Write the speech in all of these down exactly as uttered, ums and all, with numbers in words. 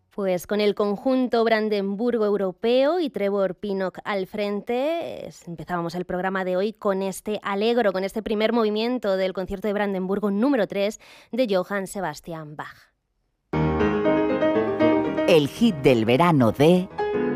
Pues con el conjunto Brandenburgo Europeo y Trevor Pinnock al frente, empezábamos el programa de hoy con este Allegro, con este primer movimiento del concierto de Brandenburgo número tres de Johann Sebastian Bach. El hit del verano de...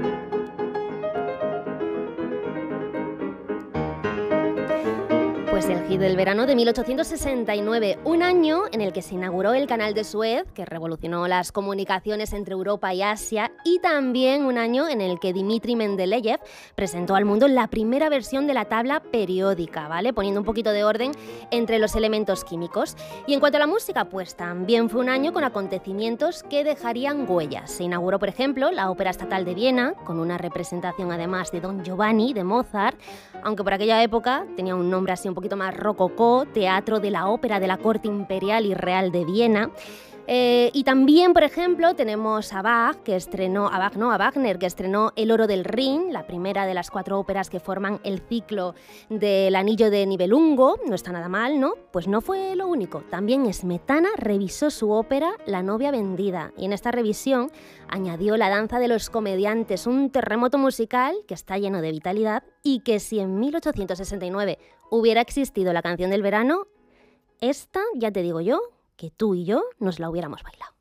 Pues el hit del verano de mil ochocientos sesenta y nueve, un año en el que se inauguró el Canal de Suez, que revolucionó las comunicaciones entre Europa y Asia, y también un año en el que Dmitri Mendeleev presentó al mundo la primera versión de la tabla periódica, ¿vale? Poniendo un poquito de orden entre los elementos químicos. Y en cuanto a la música, pues también fue un año con acontecimientos que dejarían huellas. Se inauguró, por ejemplo, la Ópera Estatal de Viena, con una representación además de Don Giovanni, de Mozart, aunque por aquella época tenía un nombre así un poquito más rococó, Teatro de la Ópera de la Corte Imperial y Real de Viena. Eh, y también, por ejemplo, tenemos a Bach, que estrenó, a Bach, no, a Wagner, que estrenó El Oro del Rin, la primera de las cuatro óperas que forman el ciclo del Anillo de Nibelungo. No está nada mal, ¿no? Pues no fue lo único. También Smetana revisó su ópera La novia vendida, y en esta revisión añadió La danza de los comediantes, un terremoto musical que está lleno de vitalidad y que si en mil ochocientos sesenta y nueve hubiera existido la canción del verano, esta, ya te digo yo, que tú y yo nos la hubiéramos bailado.